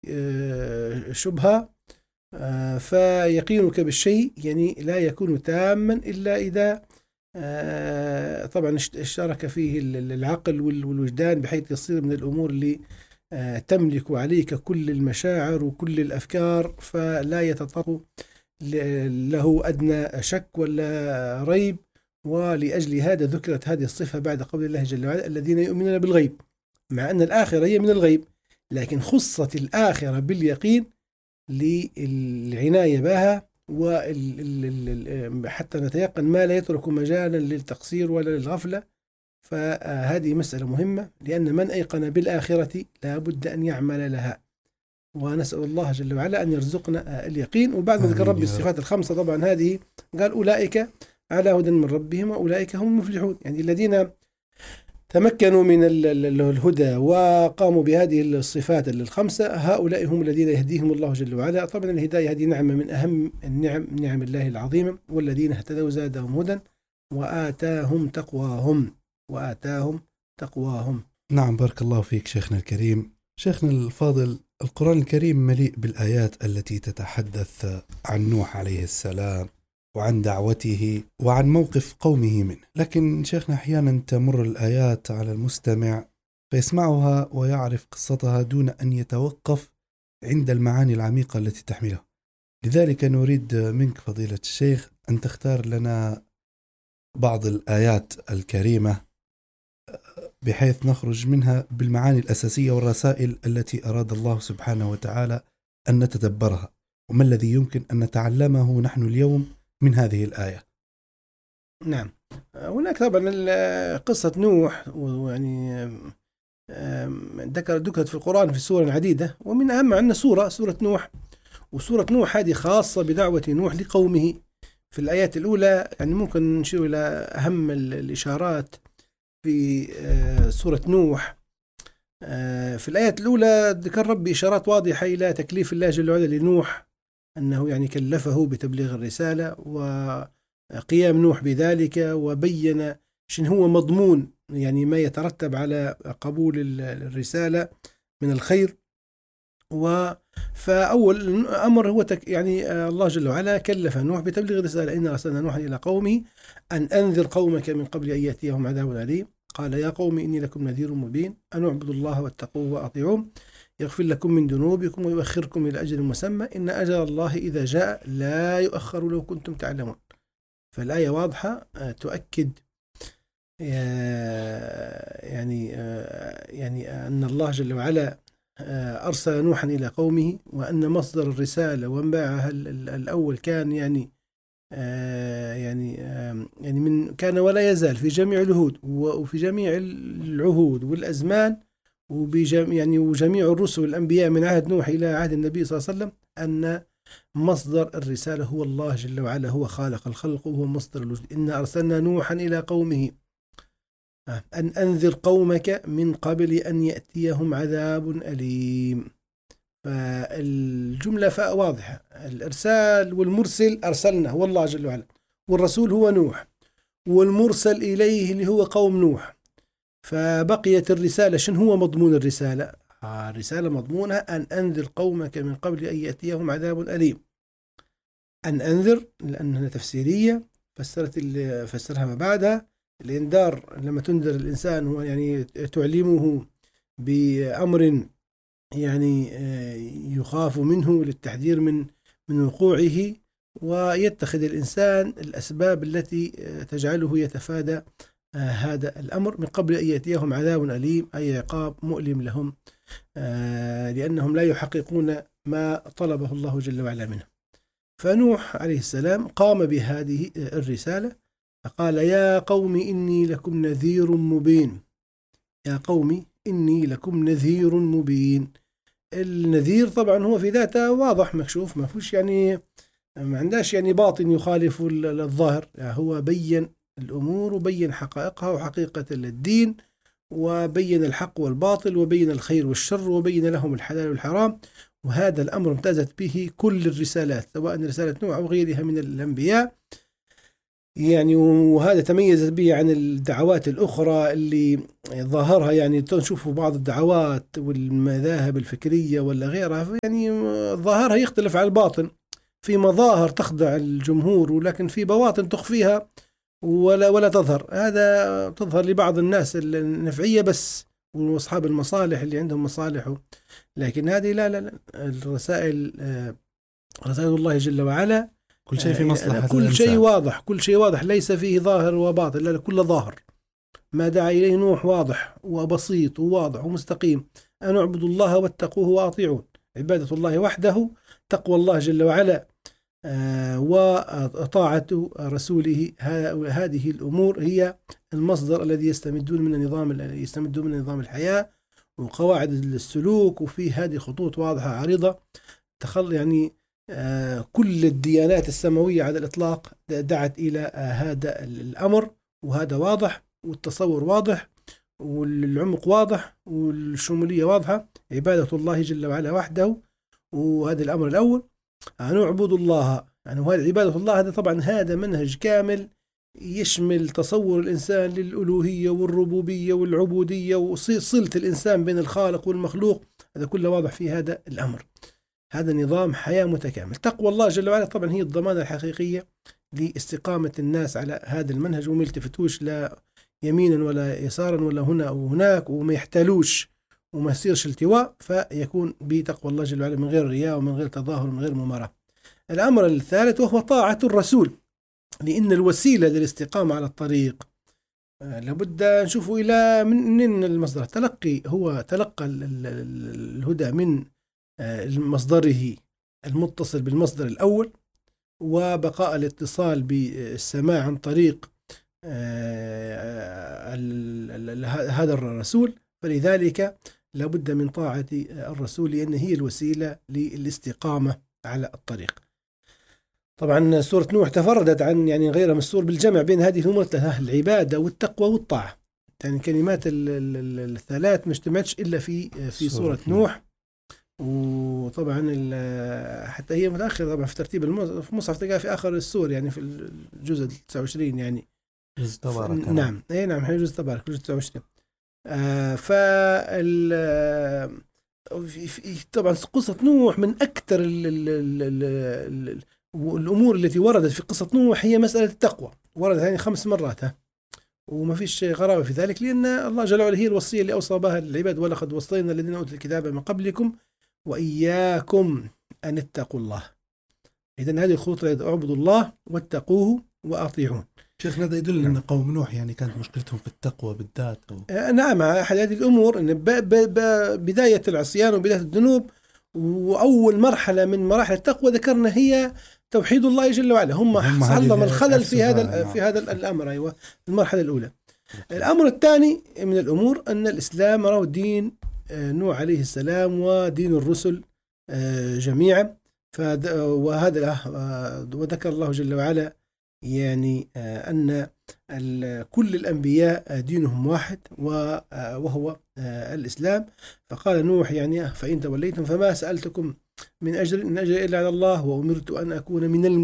شبهة، فيقينك بالشيء يعني لا يكون تاما إلا إذا طبعا اشترك فيه العقل والوجدان، بحيث يصير من الأمور اللي تملك عليك كل المشاعر وكل الأفكار، فلا يتطرق له أدنى شك ولا ريب. ولأجل هذا ذكرت هذه الصفة بعد قول الله جل وعلا الذين يؤمنون بالغيب، مع أن الآخرة هي من الغيب، لكن خصت الآخرة باليقين للعناية بها، حتى نتيقن ما لا يترك مجالا للتقصير ولا للغفلة. فهذه مسألة مهمة، لأن من أيقن بالآخرة لا بد أن يعمل لها، ونسأل الله جل وعلا أن يرزقنا اليقين. وبعد ما ذكر ربي الصفات الخمسة طبعا هذه قال أولئك على هدى من ربهم وأولئك هم المفلحون، يعني الذين تمكنوا من الهدى وقاموا بهذه الصفات الخمسة، هؤلاء هم الذين يهديهم الله جل وعلا. طبعا الهداية هذه نعمة من أهم النعم، نعم الله العظيمة. والذين اهتدوا زادهم هدى وآتاهم تقواهم. نعم، بارك الله فيك شيخنا الكريم. شيخنا الفاضل، القرآن الكريم مليء بالآيات التي تتحدث عن نوح عليه السلام وعن دعوته وعن موقف قومه منه، لكن شيخنا أحيانا تمر الآيات على المستمع فيسمعها ويعرف قصتها دون أن يتوقف عند المعاني العميقة التي تحملها. لذلك نريد منك فضيلة الشيخ أن تختار لنا بعض الآيات الكريمة بحيث نخرج منها بالمعاني الأساسية والرسائل التي أراد الله سبحانه وتعالى أن نتدبرها، وما الذي يمكن أن نتعلمه نحن اليوم من هذه الآية. نعم، هناك طبعا قصة نوح، ويعني ذكرت في القرآن في سور عديدة، ومن أهم عندنا سورة نوح. وسورة نوح هذه خاصة بدعوة نوح لقومه. في الآيات الأولى يعني ممكن نشير إلى أهم الإشارات في سورة نوح. في الآيات الأولى ذكر ربي إشارات واضحة إلى تكليف الله جل وعلا لنوح، أنه يعني كلفه بتبليغ الرسالة وقيام نوح بذلك، وبين شنو هو مضمون يعني ما يترتب على قبول الرسالة من الخير. فأول أمر هو يعني الله جل وعلا كلف نوح بتبليغ الرسالة. إن أرسلنا نوحا إلى قومه أن أنذر قومك من قبل أن يأتيهم عذاب أليم. قال يا قوم إني لكم نذير مبين أن اعبدوا الله واتقوه وأطيعوه يغفر لكم من ذنوبكم ويؤخركم إلى أجل مسمى إن أجل الله إذا جاء لا يؤخر لو كنتم تعلمون. فالآية واضحة تؤكد يعني أن الله جل وعلا أرسل نوحا إلى قومه، وأن مصدر الرسالة وانباعها الأول كان يعني من كان ولا يزال في جميع العهود وفي جميع العهود والأزمان وجميع الرسل والأنبياء من عهد نوح إلى عهد النبي صلى الله عليه وسلم، أن مصدر الرسالة هو الله جل وعلا، هو خالق الخلق وهو مصدر الوجود. إن أرسلنا نوحا إلى قومه أن أنذر قومك من قبل أن يأتيهم عذاب أليم. فالجملة واضحة، الإرسال والمرسل أرسلنا هو الله جل وعلا، والرسول هو نوح، والمرسل إليه اللي هو قوم نوح. فبقيت الرسالة، شن هو مضمون الرسالة؟ الرسالة مضمونها أن أنذر قومك من قبل أن يأتيهم عذاب أليم. أن أنذر لأنها تفسيرية، فسرها ما بعدها. الإنذار لما تنذر الإنسان هو يعني تعلمه بأمر يعني يخاف منه للتحذير من وقوعه، ويتخذ الإنسان الأسباب التي تجعله يتفادى هذا الأمر من قبل أن يأتيهم عذاب أليم، أي عقاب مؤلم لهم لأنهم لا يحققون ما طلبه الله جل وعلا منهم. فنوح عليه السلام قام بهذه الرسالة، فقال يا قوم إني لكم نذير مبين. يا قوم إني لكم نذير مبين. النذير طبعا هو في ذاته واضح مكشوف، ما فيش يعني ما عندهاش يعني باطن يخالف الظاهر، يعني هو بين الأمور وبين حقائقها وحقيقة الدين، وبين الحق والباطل، وبين الخير والشر، وبين لهم الحلال والحرام. وهذا الأمر امتازت به كل الرسالات، سواء رسالة نوح أو غيرها من الأنبياء. يعني وهذا تميز به عن الدعوات الأخرى اللي ظاهرها يعني تشوفوا بعض الدعوات والمذاهب الفكرية ولا غيرها، يعني ظاهرها يختلف عن الباطن، في مظاهر تخدع الجمهور ولكن في بواطن تخفيها ولا تظهر. هذا تظهر لبعض الناس النفعية بس وأصحاب المصالح اللي عندهم مصالح، لكن هذه لا الرسائل رسائل الله جل وعلا كل شيء في مصلحة كل الإنسان. شيء واضح، كل شيء واضح، ليس فيه ظاهر وباطل، لا كله ظاهر. ما دعا إليه نوح واضح وبسيط وواضح ومستقيم، أن اعبدوا الله واتقوه وأطيعون. عبادة الله وحده، تقوى الله جل وعلا، وطاعة رسوله. هذه الأمور هي المصدر الذي يستمدون من نظام الحياة وقواعد السلوك، وفي هذه خطوط واضحة عريضة يعني كل الديانات السماوية على الإطلاق دعت إلى هذا الأمر، وهذا واضح والتصور واضح والعمق واضح والشمولية واضحة. عبادة الله جل وعلا وحده، وهذا الأمر الأول. نعبد الله يعني، وهذا عبادة الله هذا طبعا هذا منهج كامل يشمل تصور الإنسان للألوهية والربوبية والعبودية وصلة الإنسان بين الخالق والمخلوق، هذا كله واضح في هذا الأمر. هذا نظام حياة متكامل. تقوى الله جل وعلا طبعا هي الضمانة الحقيقية لاستقامة الناس على هذا المنهج، وما يلتفتوش لا يمينا ولا يسارا ولا هنا أو هناك، وما يحتالوش وما يصيرش التواء، فيكون بتقوى الله جل وعلا من غير رياء ومن غير تظاهر ومن غير مماراة. الأمر الثالث وهو طاعة الرسول، لأن الوسيلة للاستقامة على الطريق لابد نشوف إلى من المصدر. هو تلقى الهدى من مصدره المتصل بالمصدر الأول، وبقاء الاتصال بالسماع عن طريق هذا الرسول. فلذلك لابد من طاعة الرسول، لأن هي الوسيلة للاستقامة على الطريق. طبعا سورة نوح تفردت عن يعني غيرها من السور بالجمع بين هذه الأمور العبادة والتقوى والطاعة، يعني كلمات الثلاث ما اجتمعتش إلا في سورة نوح. وطبعا حتى هي متأخرة طبعا في ترتيب المصحف، تلقاها في آخر السور يعني في الجزء 29 يعني جزء تبارك. نعم نعم هي جزء تبارك جزء 29. طبعا قصة نوح من أكثر الأمور التي وردت في قصة نوح هي مسألة التقوى، وردت يعني 5 مرات وما فيش غرابة في ذلك، لأن الله جل وعلا هي الوصية اللي أوصى بها العباد: ولقد وصينا الذين أوتوا الكتاب من قبلكم وإياكم أن اتقوا الله. إذن هذه الخطوة: اعبدوا الله واتقوه وأطيعون. شيخنا هذا يدل أن قوم نوح يعني كانت مشكلتهم في التقوى بالذات نعم، أحد هذه الأمور أن بداية العصيان وبداية الذنوب، وأول مرحلة من مراحل التقوى ذكرنا هي توحيد الله جل وعلا. هم حصلهم الخلل في هذا الأمر. أيوة، المرحلة الأولى. الأمر الثاني من الأمور أن الإسلام راه دين نوح عليه السلام ودين الرسل جميعا. وهذا وذكر الله جل وعلا يعني أن كل الأنبياء دينهم واحد وهو الإسلام. فقال نوح يعني: فإن توليتم فما سألتكم من أجر إن أجر إلا على الله وأمرت أن أكون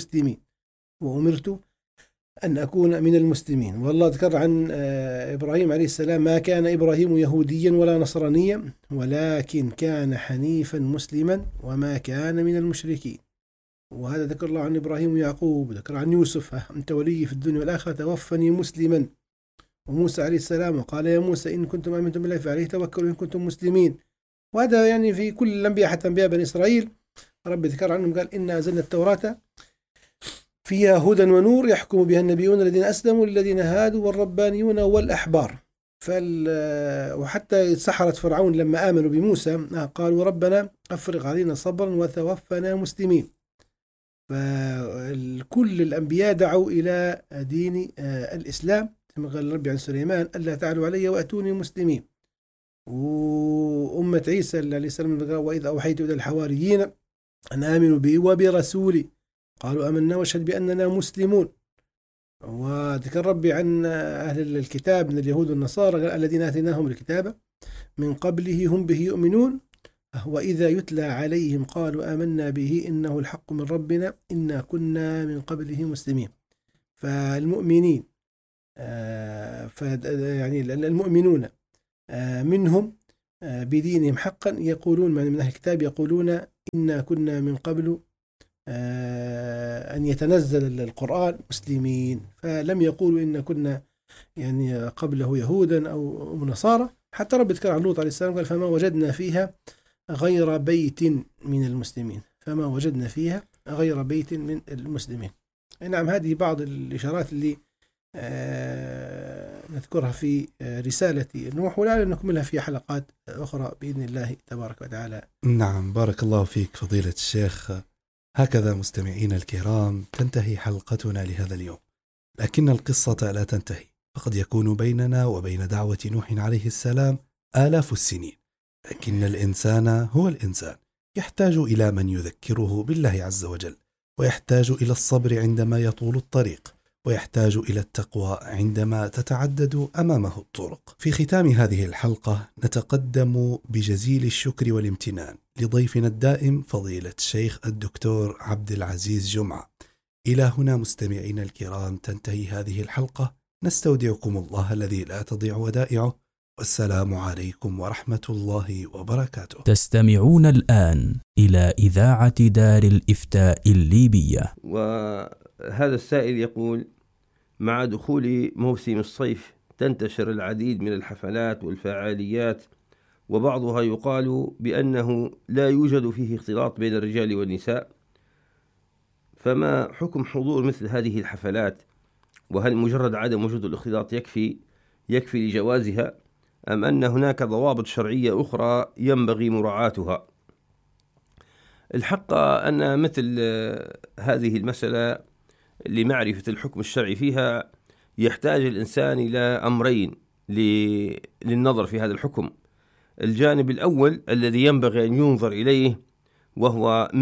من المسلمين. والله ذكر عن إبراهيم عليه السلام: ما كان إبراهيم يهوديا ولا نصرانيا ولكن كان حنيفا مسلما وما كان من المشركين. وهذا ذكر الله عن إبراهيم ويعقوب، ذكر عن يوسف: أنت ولي في الدنيا والآخرة توفني مسلما. وموسى عليه السلام: وقال يا موسى إن كنتم آمنتم بالله فعليه توكلوا إن كنتم مسلمين. وهذا يعني في كل الأنبياء حتى أنبياء بني إسرائيل رب ذكر عنهم قال: إنا أنزلنا التوراة فيها هدى ونور يحكم بها النبيون الذين أسلموا للذين هادوا والربانيون والأحبار. وحتى سحرة فرعون لما آمنوا بموسى قالوا: ربنا أفرغ علينا صبرا وتوفنا مسلمين. فكل الأنبياء دعوا إلى دين الإسلام، كما قال ربي عن سليمان: ألا تعلوا علي وأتوني مسلمين. وأمة عيسى عليه السلام: وإذا أوحيت إلى الحواريين أن آمنوا بي وبرسولي قالوا آمنا واشهد بأننا مسلمون. وذكر ربي عن أهل الكتاب من اليهود والنصارى: الذين آتيناهم الكتاب من قبله هم به يؤمنون وإذا يتلى عليهم قالوا آمنا به إنه الحق من ربنا إنا كنا من قبله مسلمين. فالمؤمنين يعني المؤمنون منهم بدينهم حقا يقولون، من أهل الكتاب يقولون إنا كنا من قبل أن يتنزل القرآن مسلمين، فلم يقولوا إن كنا يعني قبله يهودا أو نصارى. حتى رب ذكر عن لوط عليه السلام قال فما وجدنا فيها غير بيت من المسلمين، فما وجدنا فيها غير بيت من المسلمين. نعم، هذه بعض الإشارات اللي نذكرها في رسالة نوح، ولعل نكملها في حلقات أخرى بإذن الله تبارك وتعالى. نعم، بارك الله فيك فضيلة الشيخ. هكذا مستمعين الكرام تنتهي حلقتنا لهذا اليوم، لكن القصة لا تنتهي، فقد يكون بيننا وبين دعوة نوح عليه السلام آلاف السنين، لكن الإنسان هو الإنسان، يحتاج إلى من يذكره بالله عز وجل، ويحتاج إلى الصبر عندما يطول الطريق، ويحتاج إلى التقوى عندما تتعدد أمامه الطرق. في ختام هذه الحلقة نتقدم بجزيل الشكر والامتنان لضيفنا الدائم فضيلة الشيخ الدكتور عبد العزيز جمعة. إلى هنا مستمعين الكرام تنتهي هذه الحلقة، نستودعكم الله الذي لا تضيع ودائعه، والسلام عليكم ورحمة الله وبركاته. تستمعون الآن إلى إذاعة دار الإفتاء الليبية. وهذا السائل يقول: مع دخول موسم الصيف تنتشر العديد من الحفلات والفعاليات، وبعضها يقال بأنه لا يوجد فيه اختلاط بين الرجال والنساء، فما حكم حضور مثل هذه الحفلات؟ وهل مجرد عدم وجود الاختلاط يكفي لجوازها، أم أن هناك ضوابط شرعية أخرى ينبغي مراعاتها؟ الحق أن مثل هذه المسألة لمعرفة الحكم الشرعي فيها يحتاج الإنسان إلى أمرين للنظر في هذا الحكم. الجانب الأول الذي ينبغي أن ينظر إليه وهو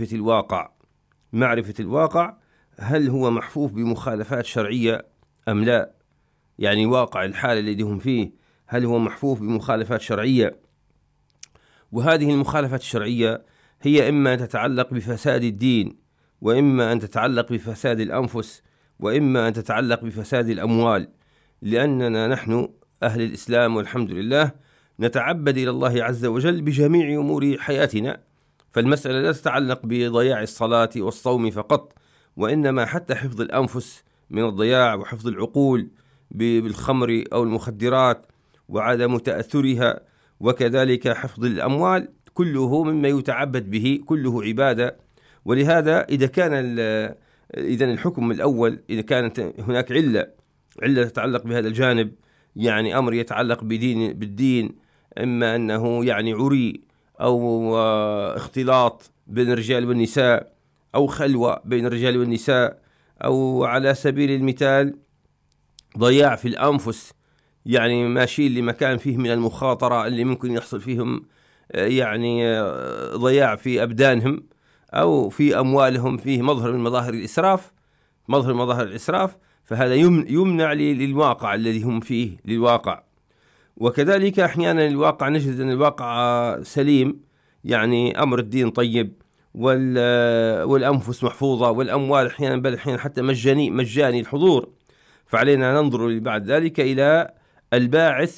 معرفة الواقع، هل هو محفوف بمخالفات شرعية أم لا؟ يعني واقع الحال الذي هم فيه هل هو محفوف بمخالفات شرعية؟ وهذه المخالفات الشرعية هي إما أن تتعلق بفساد الدين، وإما أن تتعلق بفساد الأنفس، وإما أن تتعلق بفساد الأموال، لأننا نحن أهل الإسلام والحمد لله نتعبد إلى الله عز وجل بجميع أمور حياتنا، فالمسألة لا تتعلق بضياع الصلاة والصوم فقط، وإنما حتى حفظ الأنفس من الضياع، وحفظ العقول بالخمر أو المخدرات وعدم تأثرها، وكذلك حفظ الأموال، كله مما يتعبد به، كله عبادة. ولهذا إذا الحكم الأول إذا كانت هناك علة تتعلق بهذا الجانب، يعني أمر يتعلق بالدين، إما أنه يعني عري أو اختلاط بين الرجال والنساء، أو خلوة بين الرجال والنساء، أو على سبيل المثال ضياع في الأنفس، يعني ماشيين لمكان فيه من المخاطرة اللي ممكن يحصل فيهم يعني ضياع في أبدانهم أو في أموالهم، فيه مظهر من مظاهر الإسراف، فهذا يمنع للواقع الذي هم فيه للواقع. وكذلك أحيانا الواقع نجد أن الواقع سليم، يعني أمر الدين طيب، والأنفس محفوظة، والأموال أحيانا بل أحيانا حتى مجاني الحضور، فعلينا ننظر بعد ذلك إلى الباعث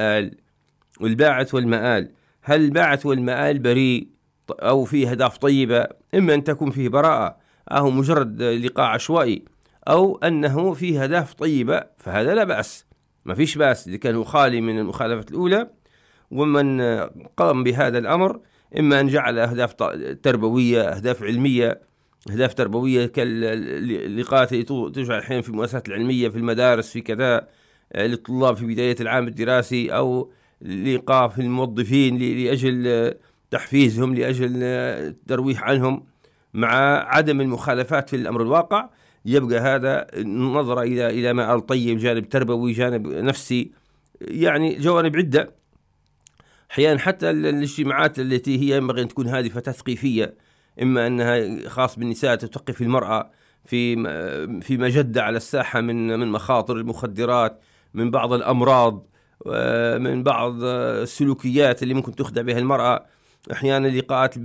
والمآل. هل الباعث والمآل بريء أو فيه أهداف طيبة؟ إما أن تكون فيه براءة أو مجرد لقاء عشوائي، أو أنه فيه أهداف طيبة، فهذا لا بأس، ما فيش بأس إذا كان خالي من المخالفة الأولى. ومن قام بهذا الأمر إما أن جعل أهداف تربوية، أهداف علمية، أهداف تربوية كاللقاءات اللي تجعل الحين في المؤسسات العلمية في المدارس في كذا للطلاب في بداية العام الدراسي، أو لقاء في الموظفين لأجل تحفيزهم، لأجل الترويح عنهم، مع عدم المخالفات في الأمر الواقع. يبقى هذا نظرة إلى ما طيب، جانب تربوي، جانب نفسي، يعني جوانب عدة. أحيانا حتى الاجتماعات التي هي ينبغي أن تكون هادفة تثقيفية، إما أنها خاص بالنساء تثقف المرأة في مجدة على الساحة من مخاطر المخدرات، من بعض الأمراض، من بعض السلوكيات اللي ممكن تخدع بها المرأة. أحيانا لقاءات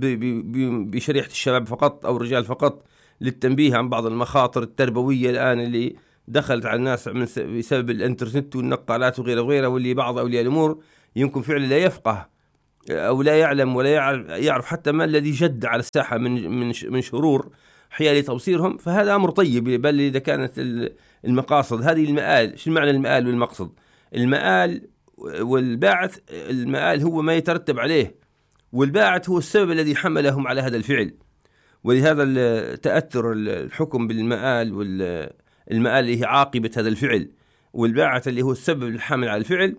بشريحة الشباب فقط أو الرجال فقط، للتنبيه عن بعض المخاطر التربوية الآن اللي دخلت على الناس بسبب الانترنت والنقالات وغيره وغيره، واللي بعض أولياء الأمور يمكن فعلا لا يفقه أو لا يعلم ولا يعرف حتى ما الذي جد على الساحة من شرور حيال توصيرهم. فهذا أمر طيب، بل إذا كانت المقاصد هذه المآل. شو معنى المآل والمقصد؟ المآل والباعث، المآل هو ما يترتب عليه، والباعث هو السبب الذي حملهم على هذا الفعل. ولهذا تأثر الحكم بالمآل، والمآل اللي هي عاقبة هذا الفعل، والباعث اللي هو السبب الحامل على الفعل.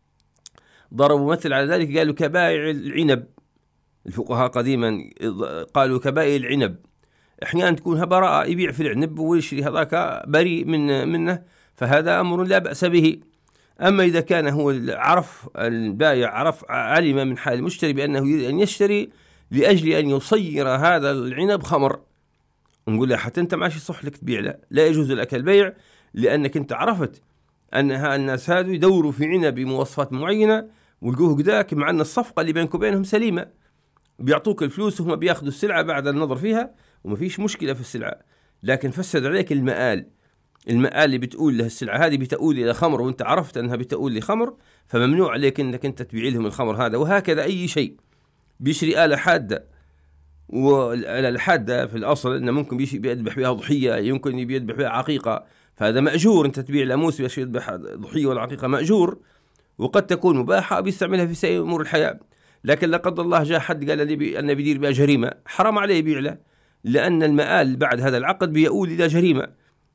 ضربوا مثل على ذلك، قالوا كبائع العنب. الفقهاء قديما قالوا كبائع العنب. احيانا تكون براءة، يبيع في العنب ويشري هذاك بريء منه، فهذا أمر لا بأس به. أما إذا كان هو عرف البائع علم من حال المشتري بأنه يريد أن يشتري لأجل أن يصير هذا العنب خمر، نقول له حتى أنت ماشي صح لك تبيع له، لا يجوز لك البيع، لأنك أنت عرفت أن الناس هذو يدوروا في عنب بمواصفات معينة ولقوه قداك، مع أن الصفقة اللي بينك وبينهم سليمة، بيعطوك الفلوس وهم بياخذوا السلعة بعد النظر فيها وما فيش مشكلة في السلعة، لكن فسد عليك المآل اللي بتقول له السلعة هذه بتقول إلى خمر، وأنت عرفت أنها بتقول لخمر، فممنوع عليك أنك أنت تبيع لهم الخمر هذا. وهكذا أي شيء بيشري آلة حادة، والآلة الحادة في الأصل أنه ممكن بيذبح بها ضحية، يمكن بيذبح بها عقيقة، فهذا مأجور. أنت تبيع لاموس باش يذبح ضحية ولا عقيقة مأجور، وقد تكون مباحة بيستعملها في سائر أمور الحياة. لكن لا قدر الله جاء حد قال لي أن بيدير بها جريمة، حرام عليه يبيع له، لأن المآل بعد هذا العقد بيؤول إلى جريمة.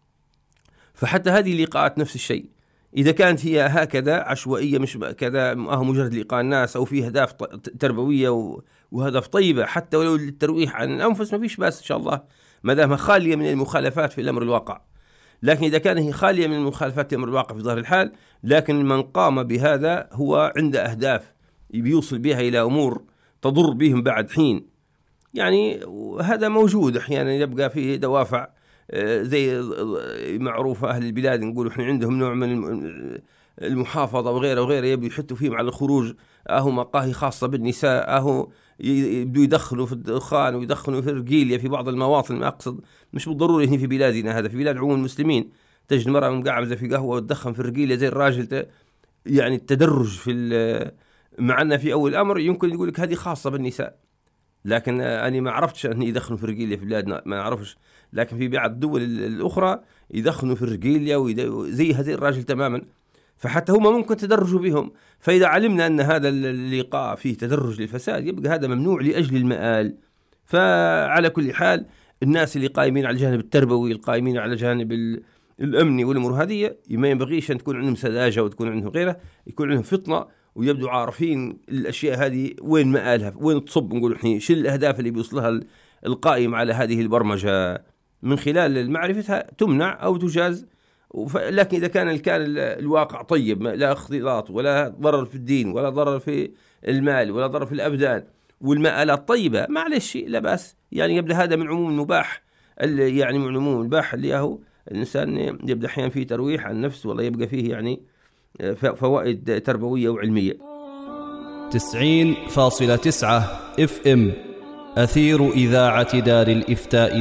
فحتى هذه اللقاءات نفس الشيء، إذا كانت هي هكذا عشوائية، مش كذا مجرد لقاء الناس، أو في أهداف تربوية وهدف طيبة حتى ولو للترويح عن الأنفس، ما فيش بأس إن شاء الله، ما دامها خالية من المخالفات في الأمر الواقع. لكن إذا كانت هي خالية من المخالفات في الأمر الواقع في ظاهر الحال، لكن من قام بهذا هو عنده أهداف بيوصل بها إلى أمور تضر بهم بعد حين، يعني هذا موجود أحيانا، يبقى فيه دوافع زي معروفة أهل البلاد نقول إحنا عندهم نوع من المحافظة وغيره وغيره، يبدو يحطوا فيهم على الخروج، مقاهي خاصة بالنساء، يبدو يدخلوا في الدخان ويدخلوا في الرجيلية في بعض المواطن. ما أقصد مش بالضرورة هنا في بلادنا، هذا في بلاد عموم المسلمين تجد المرأة مقعدة في قهوة وتدخن في الرجيلية زي الراجل، يعني التدرج في مع أن في أول الأمر يمكن يقول لك هذه خاصة بالنساء، لكن أنا ما عرفتش أن يدخنوا في الرجيلية في بلادنا، ما أعرفش. لكن في بعض الدول الأخرى يدخنوا في الرجيلية زي هذه الراجل تماما، فحتى هم ممكن تدرجوا بهم. فإذا علمنا أن هذا اللقاء فيه تدرج للفساد، يبقى هذا ممنوع لأجل المآل. فعلى كل حال الناس اللي قائمين على الجانب التربوي، القائمين على جانب الأمني والأمور هذه، ما ينبغيش أن تكون عندهم سذاجة وتكون عندهم غيره، يكون عندهم فطنة ويبدو عارفين الأشياء هذه وين مآلها، وين تصب، نقول إحنا شو الأهداف اللي بيوصلها القائم على هذه البرمجة، من خلال معرفتها تمنع أو تجاز. لكن إذا كان الواقع طيب، لا اختلاط ولا ضرر في الدين ولا ضرر في المال ولا ضرر في الأبدان، والمآلات طيبة، معلش لا بأس. يعني يبدأ هذا من عموم المباح، يعني من عموم المباح اللي هو الإنسان يبدأ أحيانا فيه ترويح عن نفسه، والله يبقى فيه يعني فوائد تربوية وعلمية. 90.9 FM أثير إذاعة دار الإفتاء